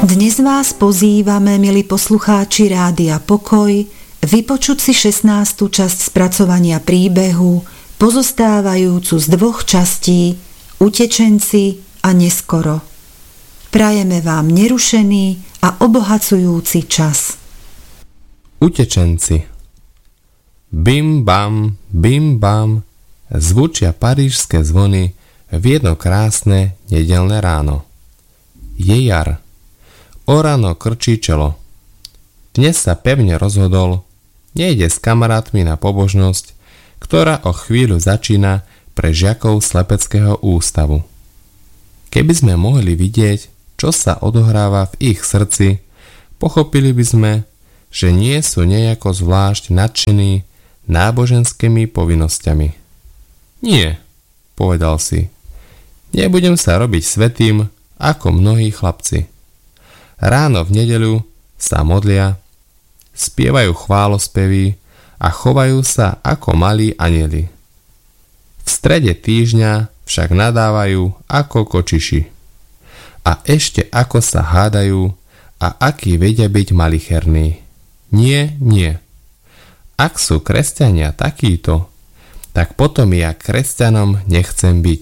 Dnes vás pozývame, milí poslucháči Rádia Pokoj, vypočuť si 16. časť spracovania príbehu, pozostávajúcu z 2 častí Utečenci a neskoro. Prajeme vám nerušený a obohacujúci čas. Utečenci. Bim bam, zvučia parížske zvony v jedno krásne nedeľné ráno. Je jar. O ráno krčí čelo. Dnes sa pevne rozhodol, nejde s kamarátmi na pobožnosť, ktorá o chvíľu začína pre žiakov Slepeckého ústavu. Keby sme mohli vidieť, čo sa odohráva v ich srdci, pochopili by sme, že nie sú nejako zvlášť nadšení náboženskými povinnosťami. Nie, povedal si, nebudem sa robiť svätým ako mnohí chlapci. Ráno v nedeľu sa modlia, spievajú chválospevy a chovajú sa ako malí anjeli. V strede týždňa však nadávajú ako kočiši. A ešte ako sa hádajú a akí vedia byť malicherní. Nie. Ak sú kresťania takíto, tak potom ja kresťanom nechcem byť.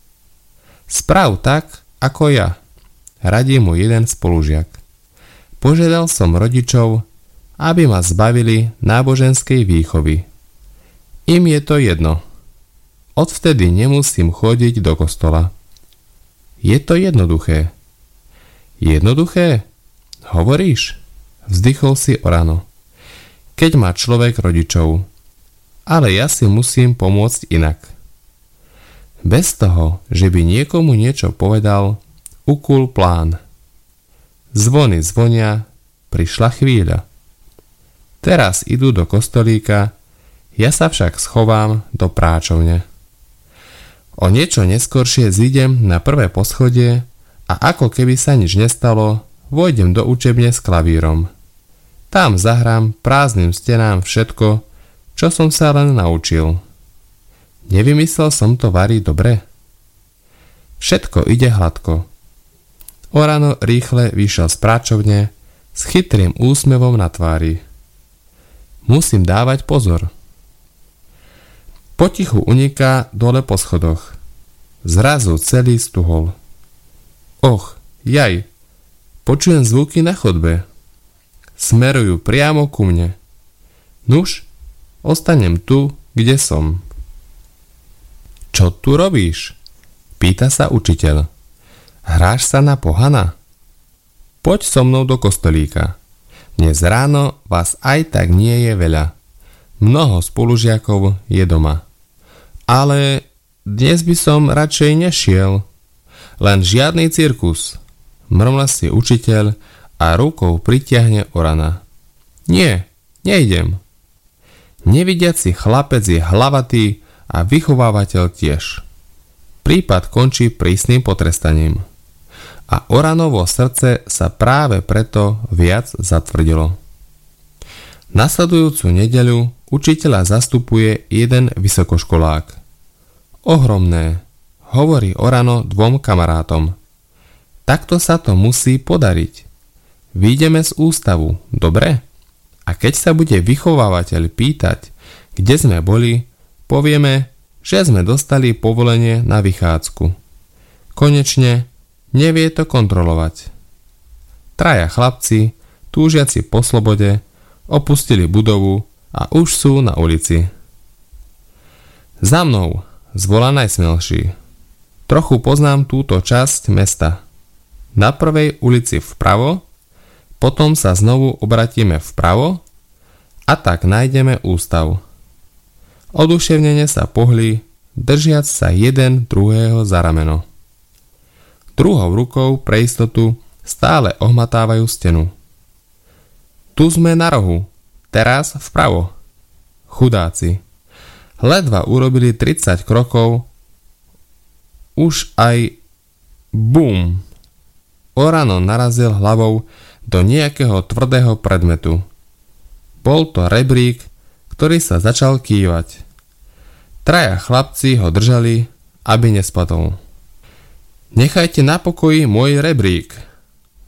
Sprav tak, ako ja, radí mu jeden spolužiak. Požiadal som rodičov, aby ma zbavili náboženskej výchovy. Im je to jedno. Odvtedy nemusím chodiť do kostola. Je to jednoduché. Jednoduché? Hovoríš? Vzdychol si Orano. Keď má človek rodičov. Ale ja si musím pomôcť inak. Bez toho, že by niekomu niečo povedal, ukul plán. Zvony zvonia, prišla chvíľa. Teraz idú do kostolíka, ja sa však schovám do práčovne. O niečo neskoršie zídem na prvé poschodie a ako keby sa nič nestalo, vojdem do učebne s klavírom. Tam zahrám prázdnym stenám všetko, čo som sa len naučil. Nevymyslel som to variť dobre? Všetko ide hladko. Orano rýchle vyšiel z práčovne s chytrým úsmevom na tvári. Musím dávať pozor. Potichu uniká dole po schodoch. Zrazu celý stuhol. Och, jaj, počujem zvuky na chodbe. Smerujú priamo ku mne. Nuž, ostanem tu, kde som. Čo tu robíš? Pýta sa učiteľ. Hráš sa na pohana? Poď so mnou do kostolíka. Dnes ráno vás aj tak nie je veľa. Mnoho spolužiakov je doma. Ale dnes by som radšej nešiel. Len žiadny cirkus. Mrmla si učiteľ a rukou pritiahne Orana. Nie, nejdem. Nevidiaci chlapec je hlavatý a vychovávateľ tiež. Prípad končí prísnym potrestaním. A Oranovo srdce sa práve preto viac zatvrdilo. Nasledujúcu nedeľu učiteľa zastupuje jeden vysokoškolák. Ohromné, hovorí Orano 2 kamarátom. Takto sa to musí podariť. Vyjdeme z ústavu, dobre? A keď sa bude vychovávateľ pýtať, kde sme boli, povieme, že sme dostali povolenie na vychádzku. Konečne nevie to kontrolovať. 3 chlapci, túžiaci po slobode, opustili budovu a už sú na ulici. Za mnou, zvolá najsmelší. Trochu poznám túto časť mesta. Na prvej ulici vpravo, potom sa znovu obratíme vpravo a tak nájdeme ústav. Oduševnene sa pohli, držiac sa jeden druhého za rameno. Druhou rukou pre istotu stále ohmatávajú stenu. Tu sme na rohu, teraz vpravo. Chudáci. Ledva urobili 30 krokov, už aj bum. Orano narazil hlavou do nejakého tvrdého predmetu. Bol to rebrík, ktorý sa začal kývať. 3 chlapci ho držali, aby nespadol. Nechajte na pokoji môj rebrík,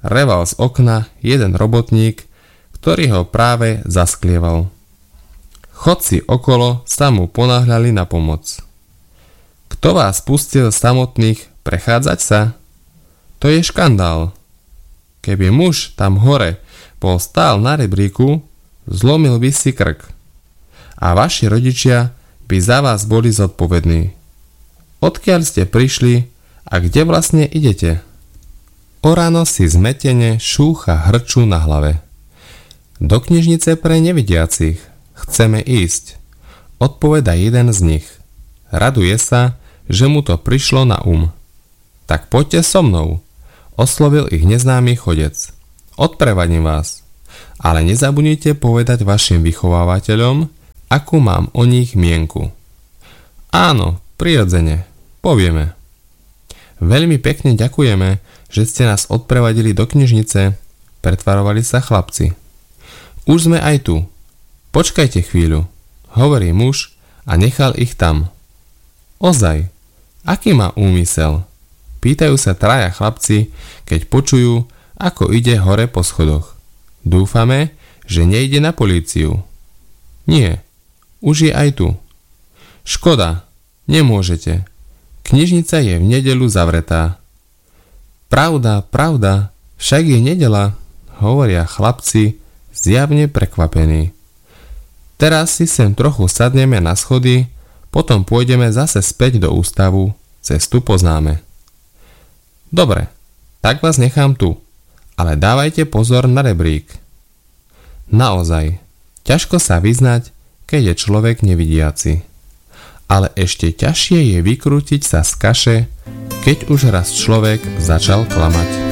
reval z okna jeden robotník, ktorý ho práve zasklieval. Chodci okolo sa mu ponáhľali na pomoc. Kto vás pustil samotných prechádzať sa? To je škandál. Keby muž tam hore bol stál na rebríku, zlomil by si krk. A vaši rodičia by za vás boli zodpovední. Odkiaľ ste prišli a kde vlastne idete? Orano si zmetene šúcha hrču na hlave. Do knižnice pre nevidiacich. Chceme ísť. Odpoveda jeden z nich. Raduje sa, že mu to prišlo na Tak poďte so mnou. Oslovil ich neznámy chodec. Odprevadím vás. Ale nezabudnite povedať vašim vychovávateľom, akú mám o nich mienku. Áno, prirodzene. Povieme. Veľmi pekne ďakujeme, že ste nás odprevadili do knižnice, pretvarovali sa chlapci. Už sme aj tu. Počkajte chvíľu, hovorí muž a nechal ich tam. Ozaj, aký má úmysel? Pýtajú sa traja chlapci, keď počujú, ako ide hore po schodoch. Dúfame, že nejde na políciu. Nie, už je aj tu. Škoda, nemôžete. Knižnica je v nedeľu zavretá. Pravda, však je nedeľa, hovoria chlapci, zjavne prekvapení. Teraz si sem trochu sadneme na schody, potom pôjdeme zase späť do ústavu, cestu poznáme. Dobre, tak vás nechám tu, ale dávajte pozor na rebrík. Naozaj, ťažko sa vyznať, keď je človek nevidiaci. Ale ešte ťažšie je vykrútiť sa z kaše, keď už raz človek začal klamať.